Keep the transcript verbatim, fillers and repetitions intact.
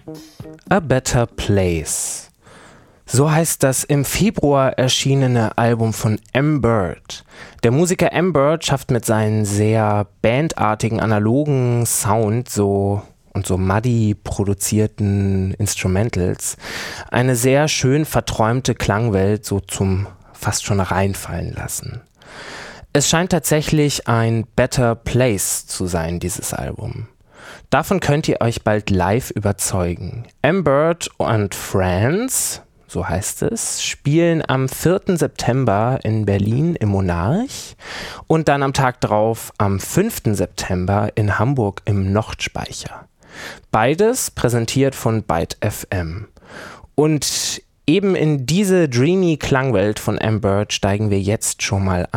A Better Place. So heißt das im Februar erschienene Album von M-Bird. Der Musiker M-Bird schafft mit seinen sehr bandartigen, analogen Sound so und so muddy produzierten Instrumentals eine sehr schön verträumte Klangwelt so zum fast schon reinfallen lassen. Es scheint tatsächlich ein Better Place zu sein, dieses Album. Davon könnt ihr euch bald live überzeugen. M-Bird and Friends, so heißt es, spielen am vierten September in Berlin im Monarch und dann am Tag drauf am fünften September in Hamburg im Nordspeicher. Beides präsentiert von Byte F M. Und eben in diese dreamy Klangwelt von M-Bird steigen wir jetzt schon mal ein.